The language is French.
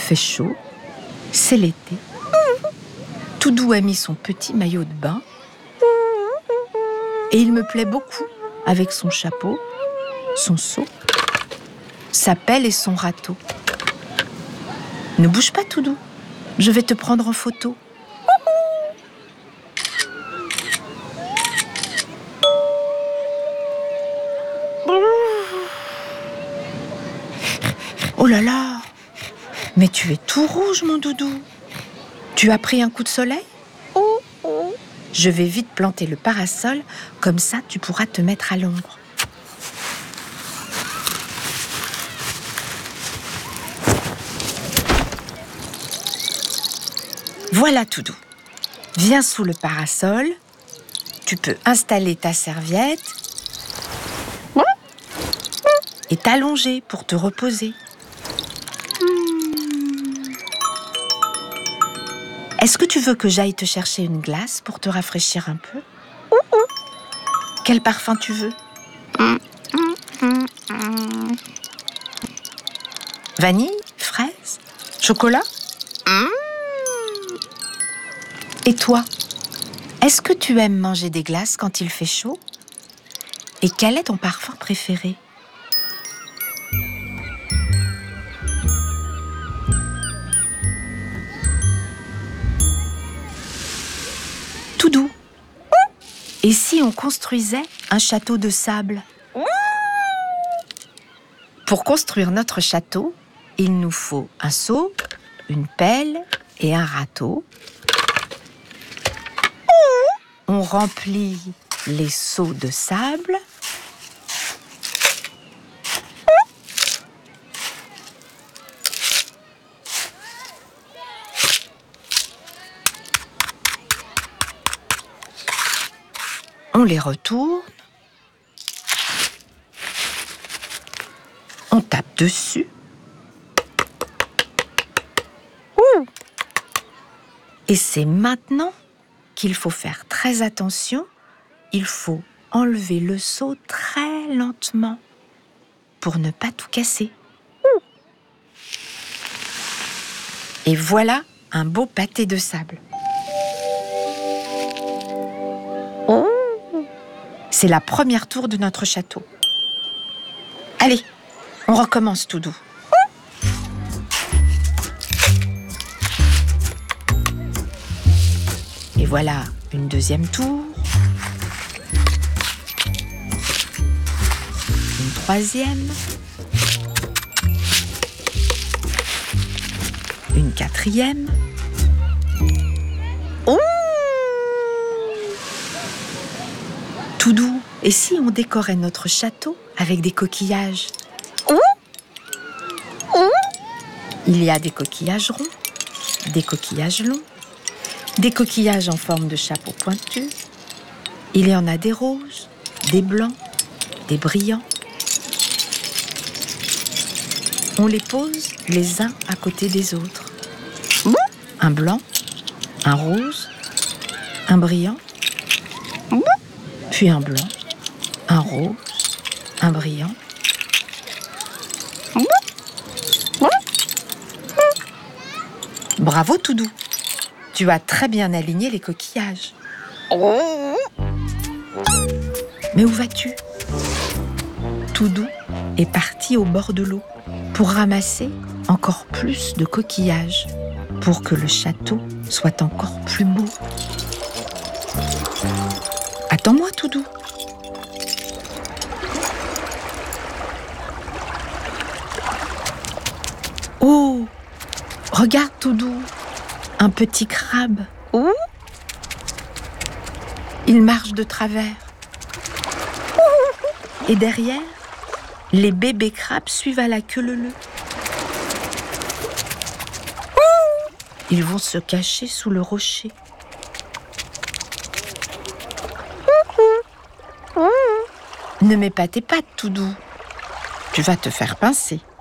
fait chaud, c'est l'été. Toudou a mis son petit maillot de bain et il me plaît beaucoup avec son chapeau, son seau, sa pelle et son râteau. Ne bouge pas, Toudou, je vais te prendre en photo. Oh là là, mais tu es tout rouge, mon doudou. Tu as pris un coup de soleil ? Je vais vite planter le parasol, comme ça tu pourras te mettre à l'ombre. Voilà, Toudou. Viens sous le parasol. Tu peux installer ta serviette et t'allonger pour te reposer. Est-ce que tu veux que j'aille te chercher une glace pour te rafraîchir un peu ? Quel parfum tu veux ? Vanille ? Fraise ? Chocolat ? Et toi ? Est-ce que tu aimes manger des glaces quand il fait chaud ? Et quel est ton parfum préféré ? Toudou, et si on construisait un château de sable ? Pour construire notre château, il nous faut un seau, une pelle et un râteau. On remplit les seaux de sable. On les retourne. On tape dessus. Et c'est maintenant qu'il faut faire très attention. Il faut enlever le seau très lentement pour ne pas tout casser. Et voilà un beau pâté de sable. C'est la première tour de notre château. Allez, on recommence, Toudou. Et voilà une deuxième tour. Une troisième. Une quatrième. Toudou, et si on décorait notre château avec des coquillages ? Il y a des coquillages ronds, des coquillages longs, des coquillages en forme de chapeau pointu. Il y en a des roses, des blancs, des brillants. On les pose les uns à côté des autres. Un blanc, un rose, un brillant, puis un blanc, un rose, un brillant. Bravo, Toudou. Tu as très bien aligné les coquillages. Mais où vas-tu ? Toudou est parti au bord de l'eau pour ramasser encore plus de coquillages pour que le château soit encore plus beau. Attends-moi, Toudou. Oh, regarde, Toudou, un petit crabe. Il marche de travers. Et derrière, les bébés crabes suivent à la queue leu-leu. Ils vont se cacher sous le rocher. Ne mets pas tes pattes, Toudou. Tu vas te faire pincer.